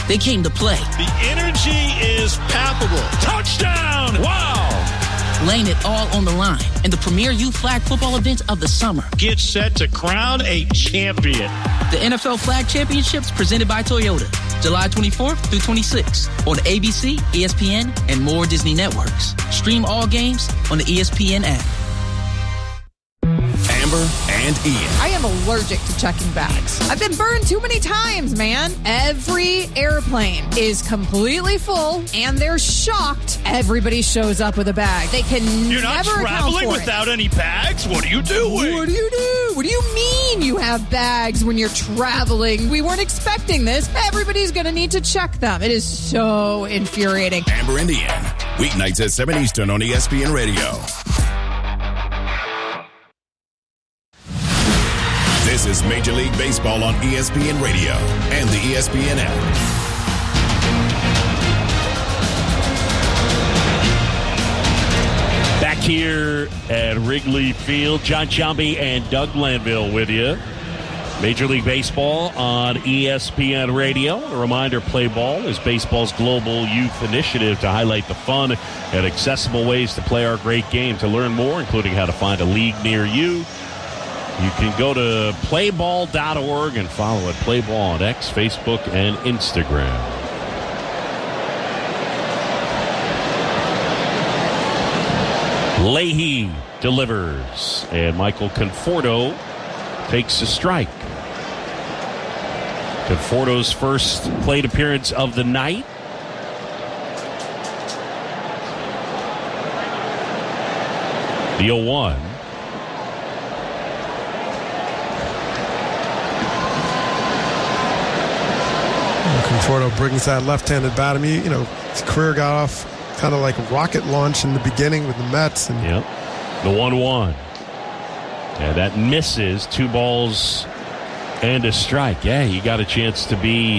They came to play. The energy is palpable. Touchdown! Wow! Laying it all on the line in the premier youth flag football event of the summer. Get set to crown a champion. The NFL Flag Championships presented by Toyota. July 24th through 26th on ABC, ESPN, and more Disney networks. Stream all games on the ESPN app. Amber and Ian. I am allergic to checking bags. I've been burned too many times, man. Every airplane is completely full, and they're shocked everybody shows up with a bag. They can You're never not traveling without any bags? What are you doing? What do you do? What do you mean you have bags when you're traveling? We weren't expecting this. Everybody's going to need to check them. It is so infuriating. Amber and Ian. Weeknights at 7 Eastern on ESPN Radio. This is Major League Baseball on ESPN Radio and the ESPN app. Back here at Wrigley Field, John Chambee and Doug Glanville with you. Major League Baseball on ESPN Radio. A reminder, Play Ball is baseball's global youth initiative to highlight the fun and accessible ways to play our great game. To learn more, including how to find a league near you, you can go to playball.org and follow at Playball on X, Facebook, and Instagram. Leahy delivers, and Michael Conforto takes a strike. Conforto's first plate appearance of the night. The 0-1. Conforto brings that left-handed bat. I mean, you know, his career got off kind of like a rocket launch in the beginning with the Mets. And yep. The 1-1. And that misses. 2 balls and a strike. Yeah, he got a chance to be...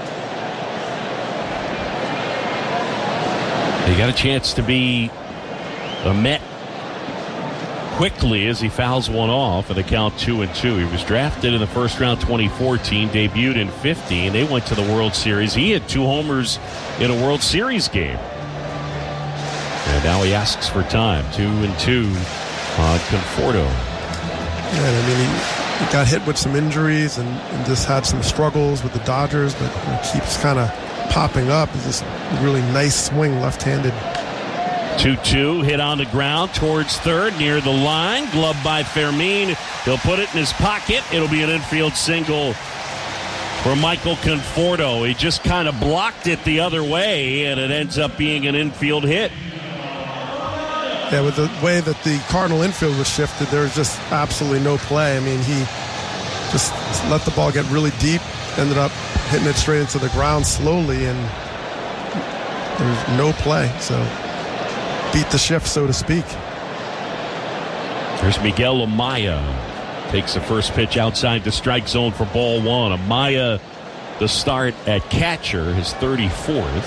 He got a chance to be a Met quickly as he fouls one off at a count 2-2. He was drafted in the first round 2014, debuted in 15. They went to the World Series. He had 2 homers in a World Series game. And now he asks for time. 2-2 on Conforto. Yeah, I mean, he got hit with some injuries and just had some struggles with the Dodgers, but he keeps kind of popping up. It's this really nice swing, left-handed. 2-2, hit on the ground towards third, near the line. Gloved by Fermin. He'll put it in his pocket. It'll be an infield single for Michael Conforto. He just kind of blocked it the other way, and it ends up being an infield hit. Yeah, with the way that the Cardinal infield was shifted, there was just absolutely no play. I mean, he just let the ball get really deep, ended up hitting it straight into the ground slowly, and there was no play. So beat the shift, so to speak. There's Miguel Amaya. Takes the first pitch outside the strike zone for ball 1. Amaya, the start at catcher, his 34th.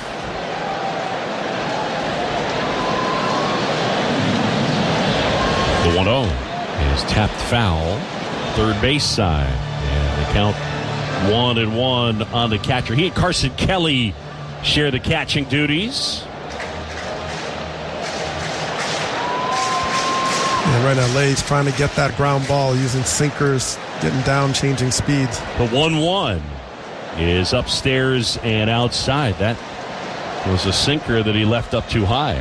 The 1-0 is tapped foul, third base side. And the count 1-1 on the catcher. He and Carson Kelly share the catching duties. And right now, Lay's trying to get that ground ball using sinkers, getting down, changing speeds. The 1-1 is upstairs and outside. That was a sinker that he left up too high.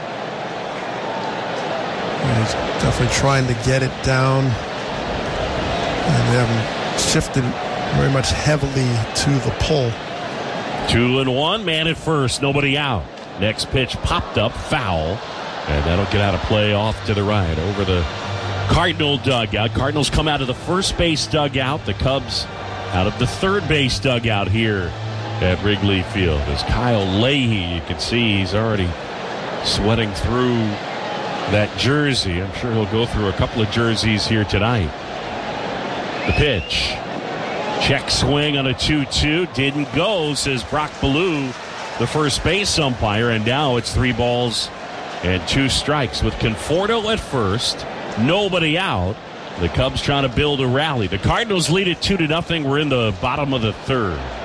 And he's definitely trying to get it down. And they haven't shifted very much heavily to the pull. 2-1, man at first, nobody out. Next pitch popped up, foul. And that'll get out of play off to the right over the Cardinal dugout. Cardinals come out of the first base dugout. The Cubs out of the third base dugout here at Wrigley Field. As Kyle Leahy, you can see he's already sweating through that jersey. I'm sure he'll go through a couple of jerseys here tonight. The pitch. Check swing on a 2-2. Didn't go, says Brock Ballou, the first base umpire. And now it's 3 balls and 2 strikes with Conforto at first, nobody out. The Cubs trying to build a rally. The Cardinals lead it 2-0. We're in the bottom of the third.